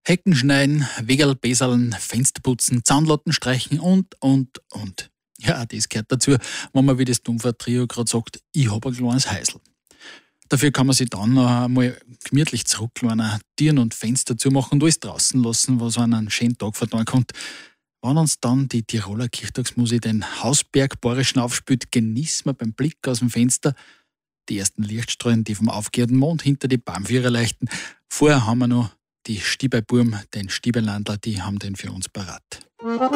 Hecken schneiden, Wegerl beserln, Fenster putzen, Zahnlatten streichen und. Ja, das gehört dazu, wenn man wie das Dummfahrt-Trio gerade sagt, ich hab ein kleines Häusl. Dafür kann man sich dann noch einmal gemütlich zurücklehnen, Türen und Fenster zumachen und alles draußen lassen, was einen schönen Tag verdauen kann. Wenn uns dann die Tiroler Kirchtagsmusik den Hausberg bayerischen aufspielt, genießen wir beim Blick aus dem Fenster die ersten Lichtstrahlen, die vom aufgehenden Mond hinter die Baumvierer leuchten. Vorher haben wir noch die Stiebeiburm, den Stiebelandler, die haben den für uns parat.